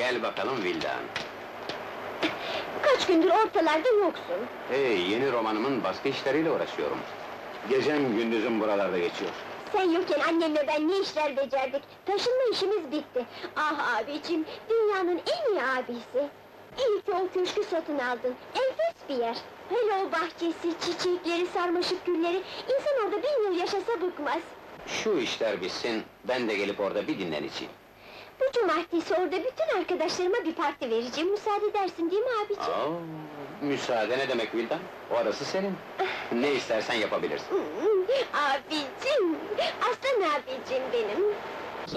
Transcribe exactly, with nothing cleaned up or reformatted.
Gel bakalım Vildan. Kaç gündür ortalarda yoksun. Hey, yeni romanımın baskı işleriyle uğraşıyorum. Gecem gündüzüm buralarda geçiyor. Sen yokken annemle ben ne işler becerdik. Taşınma işimiz bitti. Ah abicim, dünyanın en iyi abisi. İyi ki o köşkü satın aldın. Enfes bir yer. Hele o bahçesi, çiçekleri, sarmaşık gülleri... ...İnsan orada bin yıl yaşasa bıkmaz. Şu işler bitsin, ben de gelip orada bir dinleneceğim. Bu cumartesi orada bütün arkadaşlarıma bir parti vereceğim. Müsaade edersin değil mi abicim? Aa, müsaade ne demek Vildan? Orası senin. Ne istersen yapabilirsin. Hmm, abicim! Aslan abicim benim!